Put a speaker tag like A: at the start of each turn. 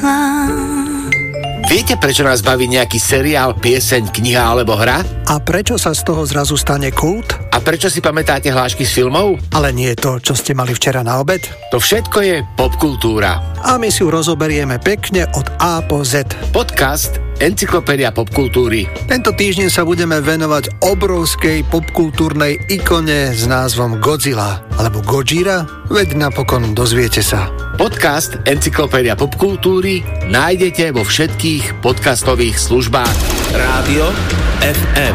A: Viete, prečo nás baví nejaký seriál, pieseň, kniha alebo hra?
B: A prečo sa z toho zrazu stane kult?
A: A prečo si pamätáte hlášky z filmov?
B: Ale nie to, čo ste mali včera na obed?
A: To všetko je popkultúra.
B: A my si ju rozoberieme pekne od A po Z.
A: Podcast Encyklopédia popkultúry.
B: Tento týždeň sa budeme venovať obrovskej popkultúrnej ikone s názvom Godzilla alebo Gojira, veď napokon dozviete sa.
A: Podcast Encyklopédia popkultúry nájdete vo všetkých podcastových službách.
C: Rádio FM.